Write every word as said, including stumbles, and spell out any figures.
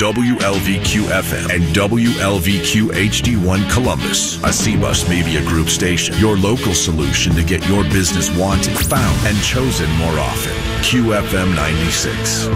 W L V Q F M and W L V Q H D one Columbus. A C-Bus Media Group station. Your local solution to get your business wanted, found, and chosen more often. Q F M ninety-six.